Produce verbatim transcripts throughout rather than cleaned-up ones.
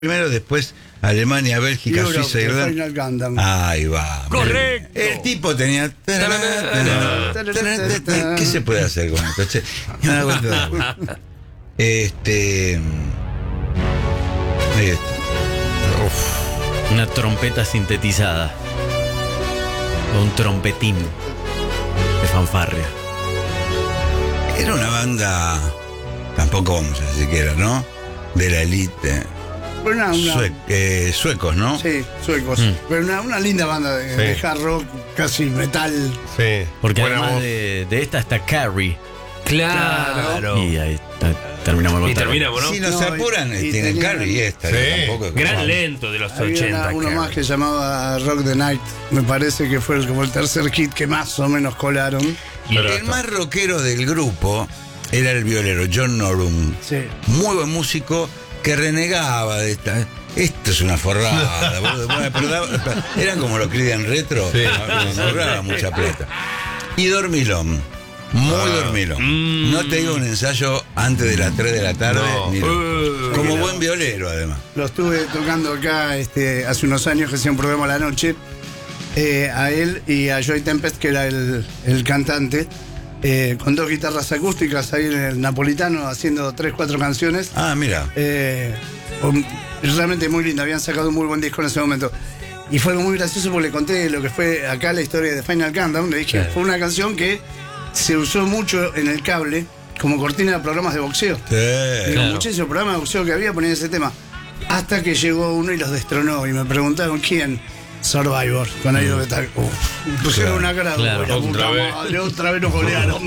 Primero, después Alemania, Bélgica, Europe, Suiza, Irlanda. Final Countdown. Ahí va. Correcto. El tipo tenía. ¿Qué se puede hacer con esto? Che, me da vuelta de vuelta. Este. Ahí está. Uf. Una trompeta sintetizada. O un trompetín de fanfarria. Era una banda. Tampoco vamos a decir que era, ¿no? De la élite. Una, una, Sue- eh, suecos, ¿no? sí, suecos. Mm. Pero una, una linda banda de, Sí. de hard rock, casi metal. Sí. Porque Buena además voz. de, de esta está Carrie. Claro. Y ahí está, terminamos el Y contar. terminamos, ¿no? Si nos No, apuran, y- y tienen tenían- Carrie y esta. Sí. Tampoco es Gran como- lento de los Había ochenta. una- uno Carrie. más que llamaba Rock the Night. Me parece que fue el, como el tercer hit que más o menos colaron. Y El esto. más rockero del grupo era el violero John Norum. Sí. Muy buen músico que renegaba de esta. Esto es una forrada, boludo. Bueno, pero daba- eran como los Creedence Retro, Sí. no cobraba mucha plata. Y dormilón, muy Ah. dormilón. Mm. No te digo un ensayo antes de las tres de la tarde, No. ni lo- Uh, como que buen violero además. Lo estuve tocando acá este, hace unos años que hacía un programa a la noche. eh, a él y a Joy Tempest, que era el, el cantante, eh, con dos guitarras acústicas ahí en el Napolitano, haciendo tres, cuatro canciones. Ah, mira. Eh, um, realmente muy lindo, habían sacado un muy buen disco en ese momento. Y fue algo muy gracioso porque le conté lo que fue acá la historia de Final Countdown. Le dije, fue una canción que se usó mucho en el cable como cortina de programas de boxeo. Sí. Digo, Claro. muchísimos programas de boxeo que había ponían ese tema. Hasta que llegó uno y los destronó. Y me preguntaron quién. Survivor, con ahí donde está. Uf, pusieron Claro. una cara de Claro. "Uy, la Otra puta vez". madre, otra vez nos golearon.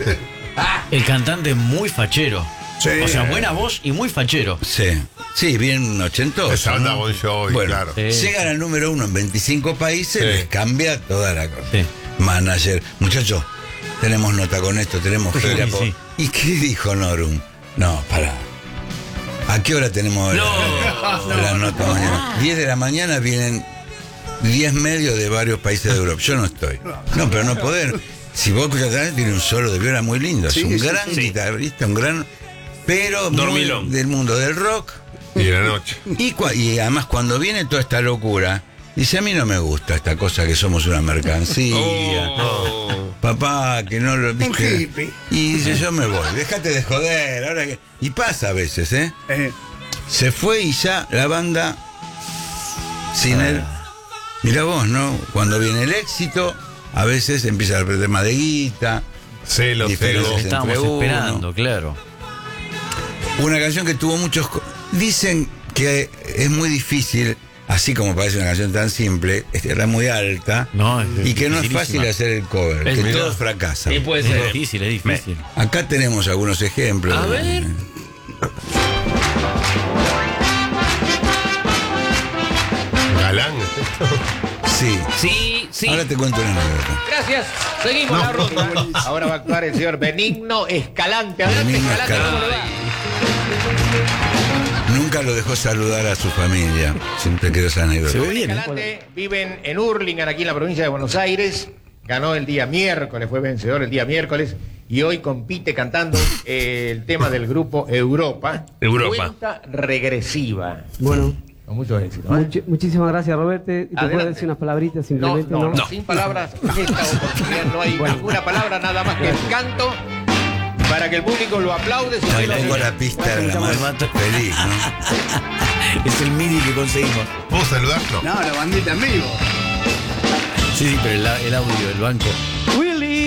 El cantante muy fachero. Sí. O sea, buena voz y muy fachero. Sí, sí, bien ochentoso. Esa onda ¿no? Bon Jovi, Bueno, claro. Sí. llegan al número uno en veinticinco países, Sí. les cambia toda la cosa. Sí. Manager, muchachos, tenemos nota con esto, tenemos gira. Sí, po- sí. ¿Y qué dijo Norum? No, pará. ¿A qué hora tenemos la, No. la nota mañana? diez de la mañana vienen diez medios de varios países de Europa. Yo no estoy. No, pero no poder. Si vos escuchás a él, tiene un solo de viola muy lindo. Sí, es un sí, gran sí. guitarrista, un gran. Pero muy Dormilón. del mundo del rock. Y de la noche. Y, cua- y además cuando viene toda esta locura, dice, a mí no me gusta esta cosa que somos una mercancía. Oh. Papá, que no lo viste. hippie. Y dice, yo me voy, déjate de joder. Ahora que... Y pasa a veces, ¿eh? Eh, Se fue y ya la banda sin él. Mira vos, ¿no? Cuando viene el éxito, a veces empieza el problema de guita. Celos, Diferencias celos. entre Estábamos uno. esperando, claro. Una canción que tuvo muchos... co- Dicen que es muy difícil, así como parece una canción tan simple, era muy alta, No, es y que no es dificilísima. fácil hacer el cover, Es- que mira. todos fracasan. Sí, puede Es ser. difícil, es difícil. Acá tenemos algunos ejemplos. A ver. Galán. Sí. Sí, sí. Ahora te cuento una anécdota. Gracias. Seguimos la ronda. Ahora va a actuar el señor Benigno Escalante. Adelante, Benigno Escalante, ¿cómo le Escalante. va? Nunca lo dejó saludar a su familia. Siempre quiero esa anécdota. Se ve bien, ¿eh? Escalante viven en Hurlingham, aquí en la provincia de Buenos Aires. Ganó el día miércoles, fue vencedor el día miércoles. Y hoy compite cantando eh, el tema del grupo Europa. Europa. Cuenta regresiva. Bueno, Con mucho éxito. ¿eh? muchi- muchísimas gracias, Roberto. ¿Y te puedo Adelante. decir unas palabritas No, simplemente? no, No, no, sin palabras, esta oportunidad no hay Bueno. ninguna palabra, nada más que el canto para que el público lo aplaude. si No, usted y lo pongo dice. la pista, era la más feliz, ¿no? Es el MIDI que conseguimos. ¿Puedo saludarlo? no, la bandita en vivo. Sí, sí, pero el, el audio, el banco.